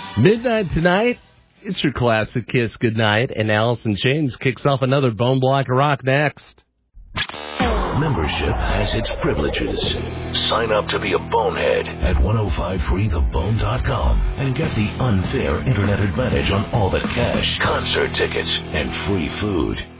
Midnight tonight, it's your classic Kiss Goodnight, and Allison Chains kicks off another Bone Block of Rock next. Membership has its privileges. Sign up to be a bonehead at 1053thebone.com and get the unfair internet advantage on all the cash, concert tickets, and free food.